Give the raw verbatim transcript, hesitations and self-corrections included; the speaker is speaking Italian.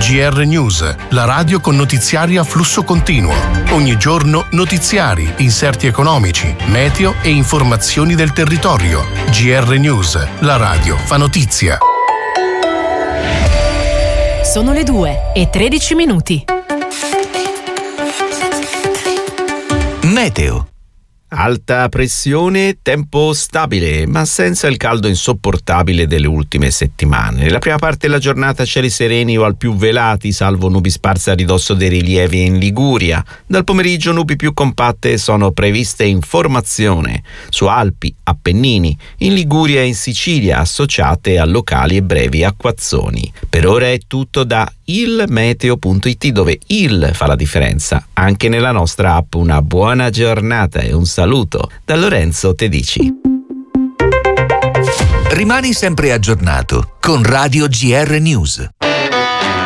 G R News, la radio con notiziari a flusso continuo. Ogni giorno notiziari, inserti economici, meteo e informazioni del territorio. G R News, la radio fa notizia. Sono le due e tredici minuti. Meteo. Alta pressione, tempo stabile, ma senza il caldo insopportabile delle ultime settimane. Nella prima parte della giornata cieli sereni o al più velati, salvo nubi sparse a ridosso dei rilievi in Liguria. Dal pomeriggio nubi più compatte sono previste in formazione su Alpi, Appennini, in Liguria e in Sicilia, associate a locali e brevi acquazzoni. Per ora è tutto da il meteo punto it, dove il fa la differenza anche nella nostra app. Una buona giornata e un saluto da Lorenzo Tedici. Rimani sempre aggiornato con Radio G R News.